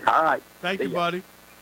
All right. Thank See you, ya. buddy.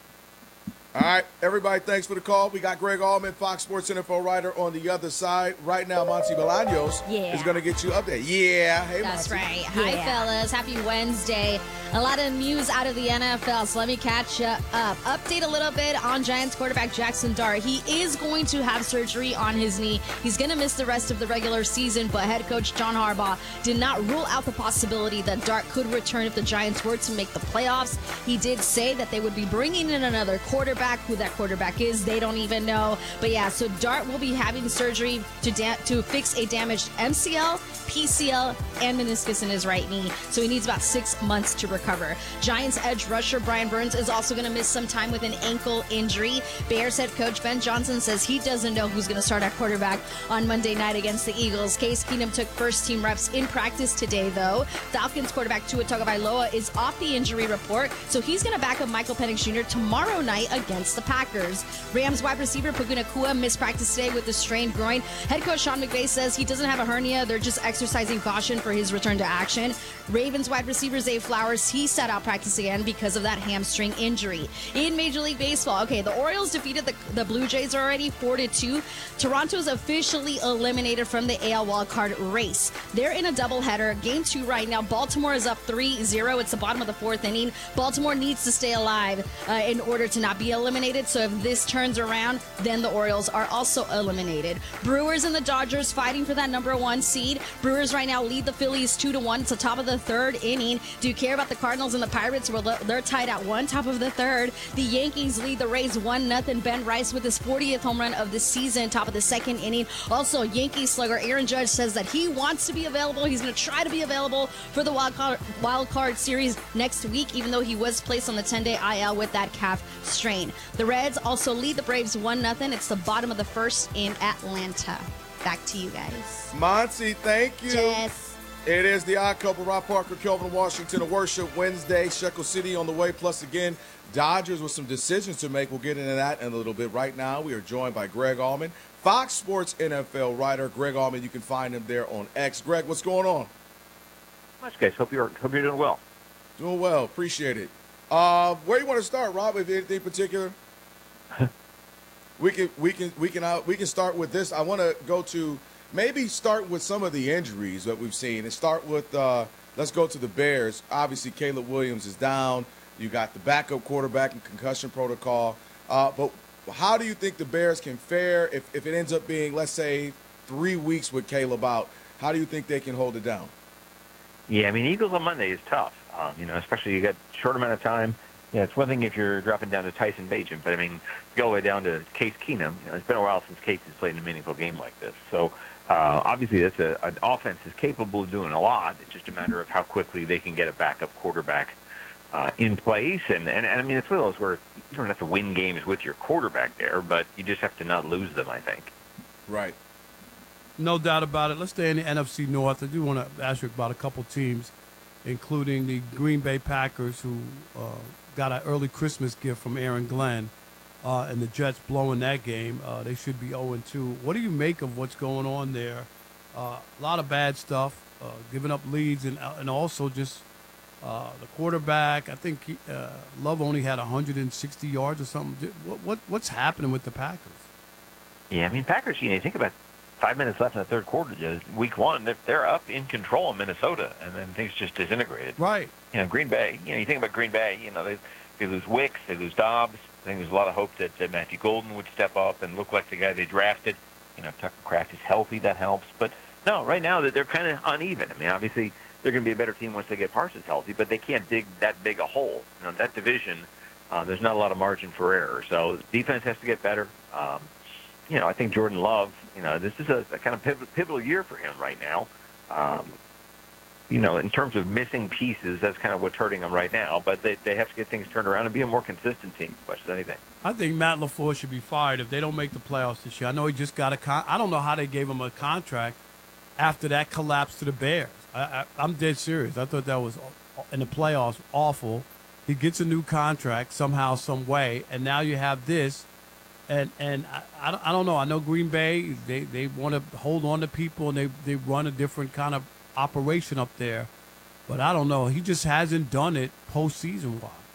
All right, everybody, thanks for the call. We got Greg Allman, Fox Sports NFL writer, on the other side. Right now, Monty Bolaños is going to get you updated. Yeah. Hey, That's Monty. right. Hi, fellas. Happy Wednesday. A lot of news out of the NFL, so let me catch you up. Update a little bit on Giants quarterback Jackson Dart. He is going to have surgery on his knee. He's going to miss the rest of the regular season, but head coach John Harbaugh did not rule out the possibility that Dart could return if the Giants were to make the playoffs. He did say that they would be bringing in another quarterback. Who that quarterback is, they don't even know. But yeah, so Dart will be having surgery to fix a damaged MCL, PCL, and meniscus in his right knee. So he needs about 6 months to recover. Giants edge rusher Brian Burns is also going to miss some time with an ankle injury. Bears head coach Ben Johnson says he doesn't know who's going to start at quarterback on Monday night against the Eagles. Case Keenum took first team reps in practice today, though. Falcons quarterback Tua Tagovailoa is off the injury report, so he's going to back up Michael Penix Jr. tomorrow night against the Packers. Rams wide receiver Puka Nacua missed practice today with a strained groin. Head coach Sean McVay says he doesn't have a hernia. They're just exercising caution for his return to action. Ravens wide receiver Zay Flowers, he sat out practice again because of that hamstring injury. In Major League Baseball, okay, the Orioles defeated the Blue Jays already 4-2. Toronto's officially eliminated from the AL wildcard race. They're in a doubleheader. Game 2 right now. Baltimore is up 3-0. It's the bottom of the 4th inning. Baltimore needs to stay alive in order to not be eliminated. So if this turns around, then the Orioles are also eliminated. Brewers and the Dodgers fighting for that number 1 seed. Brewers right now lead the Phillies 2-1. It's the top of the 3rd inning. Do you care about the Cardinals and the Pirates? Well, they're tied at 1, top of the 3rd. The Yankees lead the Rays 1-0. Ben Rice with his 40th home run of the season, top of the 2nd inning. Also, Yankee slugger Aaron Judge says that he wants to be available. He's going to try to be available for the wild card series next week, even though he was placed on the 10-day IL with that calf strain. The Reds also lead the Braves 1-0. It's the bottom of the 1st in Atlanta. Back to you guys. Monty, thank you. Yes. It is the Odd Couple, Rob Parker, Kelvin Washington, a Worship Wednesday. Shekel City on the way. Plus, again, Dodgers with some decisions to make. We'll get into that in a little bit. Right now, we are joined by Greg Allman, Fox Sports NFL writer. Greg Allman, you can find him there on X. Greg, what's going on? Much, guys. Hope you're doing well. Doing well. Appreciate it. Where do you want to start, Rob? If anything particular? We can start with this. I want to go to maybe start with some of the injuries that we've seen and start with let's go to the Bears. Obviously, Caleb Williams is down. You got the backup quarterback and concussion protocol. But how do you think the Bears can fare if it ends up being, let's say, 3 weeks with Caleb out? How do you think they can hold it down? Yeah, I mean, Eagles on Monday is tough. Especially you got short amount of time. Yeah, it's one thing if you're dropping down to Tyson Bagent, but I mean, go all the way down to Case Keenum. It's been a while since Case has played in a meaningful game like this. So obviously, that's an offense is capable of doing a lot. It's just a matter of how quickly they can get a backup quarterback in place. And I mean, it's one of those where you don't have to win games with your quarterback there, but you just have to not lose them, I think. Right. No doubt about it. Let's stay in the NFC North. I do want to ask you about a couple teams, including the Green Bay Packers, who got an early Christmas gift from Aaron Glenn, and the Jets blowing that game. They should be 0-2. What do you make of what's going on there? A lot of bad stuff, giving up leads, and also just the quarterback. I think Love only had 160 yards or something. What's happening with the Packers? Yeah, I mean, Packers, you think about 5 minutes left in the third quarter, week 1, they're up in control in Minnesota, and then things just disintegrated. Right. Green Bay, you think about Green Bay, they lose Wicks, they lose Dobbs. I think there's a lot of hope that Matthew Golden would step up and look like the guy they drafted. Tucker Kraft is healthy, that helps. But no, right now they're kind of uneven. I mean, obviously they're going to be a better team once they get Parsons healthy, but they can't dig that big a hole. That division, there's not a lot of margin for error. So defense has to get better. I think Jordan Love, this is a kind of pivotal year for him right now. In terms of missing pieces, that's kind of what's hurting them right now. But they have to get things turned around and be a more consistent team, as much as anything. I think Matt LaFleur should be fired if they don't make the playoffs this year. I know he just got I don't know how they gave him a contract after that collapse to the Bears. I'm dead serious. I thought that was, in the playoffs, awful. He gets a new contract somehow, some way, and now you have this. And I don't know. I know Green Bay, they want to hold on to people, and they run a different kind of operation up there. But I don't know. He just hasn't done it postseason-wise.